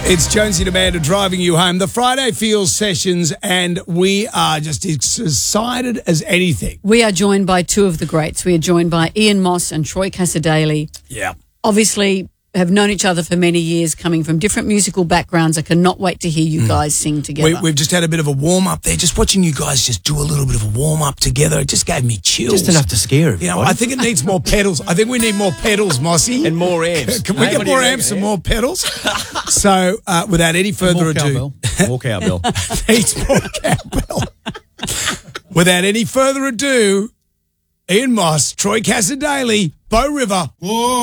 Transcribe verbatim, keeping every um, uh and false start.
It's Jonesy and Amanda driving you home. The Friday Feels sessions, and we are just excited as anything. We are joined by two of the greats. We are joined by Ian Moss and Troy Cassar-Daley. Yeah. Obviously, have known each other for many years, coming from different musical backgrounds. I cannot wait to hear you guys sing together. We, we've just had a bit of a warm-up there. Just watching you guys just do a little bit of a warm-up together, it just gave me chills. Just enough to scare everybody. You know, I think it needs more pedals. I think we need more pedals, Mossy. And more amps. Can we Hey, get what do you more reckon, amps and yeah? more pedals? So, uh, without any further More ado... cowbell. More cowbell. needs more cowbell. Without any further ado, Ian Moss, Troy Cassar-Daley, Bow River. Whoa.